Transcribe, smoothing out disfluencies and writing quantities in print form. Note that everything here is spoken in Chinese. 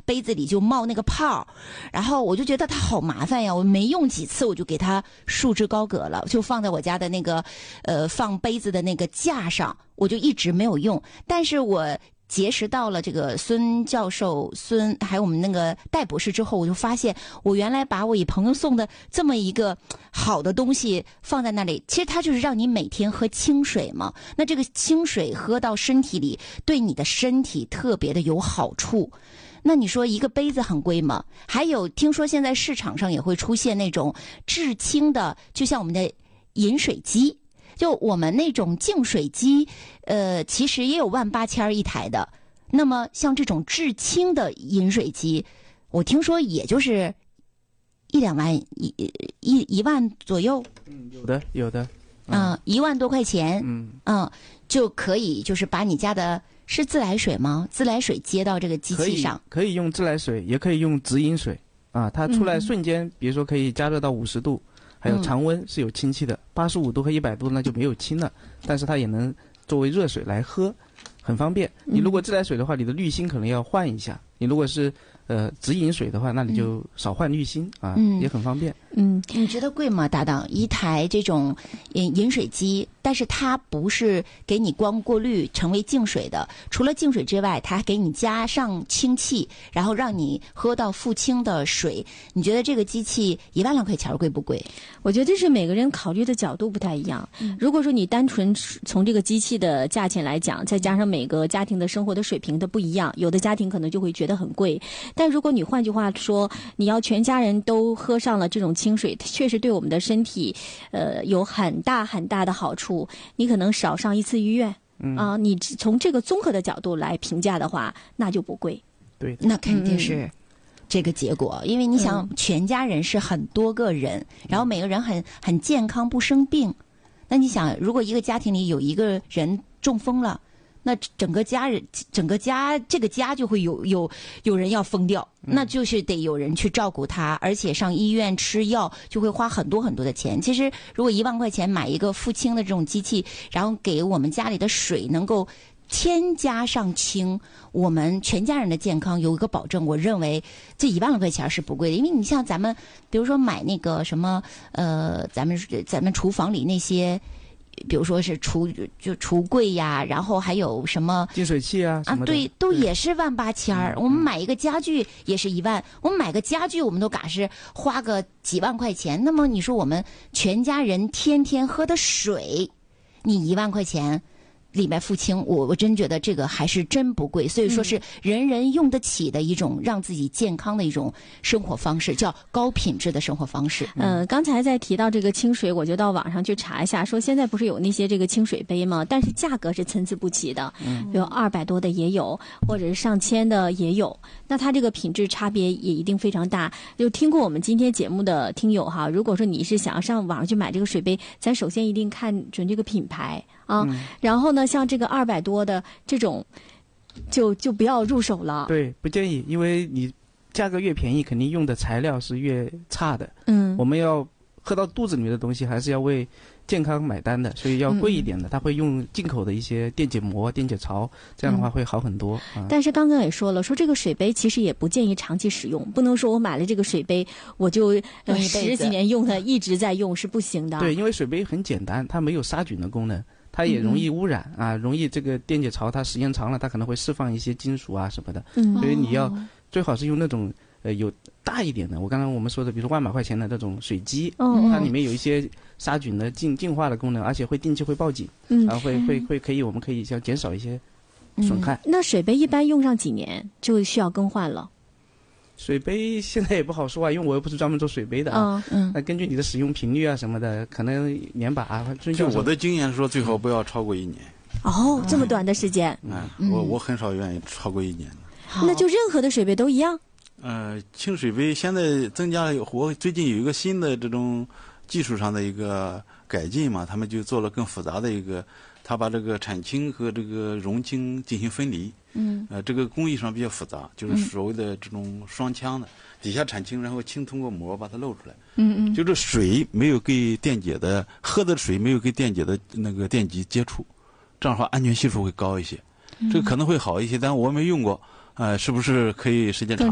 杯子里就冒那个泡，然后我就觉得它好麻烦呀，我没用几次我就给它束之高阁了，就放在我家的那个放杯子的那个架上，我就一直没有用。但是我结识到了这个孙教授、还有我们那个戴博士之后，我就发现我原来把我一朋友送的这么一个好的东西放在那里，其实它就是让你每天喝清水嘛。那这个清水喝到身体里，对你的身体特别的有好处。那你说一个杯子很贵吗？还有听说现在市场上也会出现那种制氢的，就像我们的饮水机。就我们那种净水机，其实也有18000一台的。那么像这种制氢的饮水机，我听说也就是1-2万，一万左右。 有的。 1万多块钱。就可以就是把你家的是自来水吗？自来水接到这个机器上， 可以用自来水，也可以用直饮水啊。它出来瞬间，比如说可以加热到50度。还有常温是有氢气的，85度和100度那就没有氢了，但是它也能作为热水来喝，很方便。你如果自来水的话，你的滤芯可能要换一下；你如果是直饮水的话，那你就少换滤芯啊，也很方便。 你觉得贵吗，搭档？一台这种饮水机，但是它不是给你光过滤成为净水的，除了净水之外，它还给你加上氢气，然后让你喝到富氢的水。你觉得这个机器1万来块钱贵不贵？ 我觉得这是每个人考虑的角度不太一样。如果说你单纯从这个机器的价钱来讲，再加上每个家庭的生活的水平的不一样，有的家庭可能就会觉得很贵。但如果你换句话说，你要全家人都喝上了这种清水，确实对我们的身体有很大很大的好处。你可能少上一次医院你从这个综合的角度来评价的话，那就不贵。 对， 那肯定是这个结果。因为你想全家人是很多个人，然后每个人很健康不生病，那你想如果一个家庭里有一个人中风了，那整个家这个家就会有人要疯掉，那就是得有人去照顾他，而且上医院吃药就会花很多很多的钱。其实如果1万块钱买一个富氢的这种机器，然后给我们家里的水能够添加上氢，我们全家人的健康有一个保证，我认为这1万来块钱是不贵的。因为你像咱们比如说买那个什么咱们厨房里那些，比如说是橱柜呀，然后还有什么净水器啊什么的， 对，都也是18000。我们买一个家具也是1万，我们买个家具我们都嘎是花个几万块钱。那么你说我们全家人天天喝的水，你1万块钱里面付清，我真觉得这个还是真不贵。所以说是人人用得起的一种让自己健康的一种生活方式，叫高品质的生活方式。 刚才在提到这个清水，我就到网上去查一下，说现在不是有那些这个清水杯吗？但是价格是参差不齐的，比如200多的也有，或者是上千的也有。那它这个品质差别也一定非常大。就听过我们今天节目的听友哈，如果说你是想要上网上去买这个水杯，咱首先一定看准这个品牌啊，然后呢，像这个200多的这种，就不要入手了。 对，不建议，因为你价格越便宜，肯定用的材料是越差的。我们要喝到肚子里面的东西，还是要为健康买单的，所以要贵一点的。它会用进口的一些电解膜、电解槽，这样的话会好很多。 但是刚刚也说了，说这个水杯其实也不建议长期使用，不能说我买了这个水杯，我就10几年用它，一直在用是不行的。 对，因为水杯很简单，它没有杀菌的功能。它也容易污染容易这个电解槽它时间长了，它可能会释放一些金属啊什么的。所以你要最好是用那种有大一点的。我刚刚我们说的，比如说1万块钱的那种水机，它里面有一些杀菌的净化的功能，而且会定期会报警，然后我们可以要减少一些损害。 那水杯一般用上几年就需要更换了？ 水杯现在也不好说因为我又不是专门做水杯的那根据你的使用频率啊什么的，可能年把就我的经验是说，最好不要超过1年。 这么短的时间？ 我很少愿意超过1年的。 那就任何的水杯都一样？ 清水杯现在增加了，我最近有一个新的这种技术上的一个改进嘛，他们就做了更复杂的一个，他把这个产氢和这个溶氢进行分离。这个工艺上比较复杂，就是所谓的这种双腔的，底下产氢，然后氢通过膜把它漏出来。就是水没有跟电解的喝的水没有跟电解的那个电极接触，这样的话安全系数会高一些，这个可能会好一些，但我没用过，是不是可以时间长？